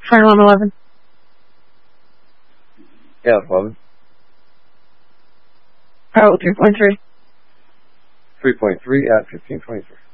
Final on 11. Yeah, 11. Oh, 3.3. 3.3 at 1523.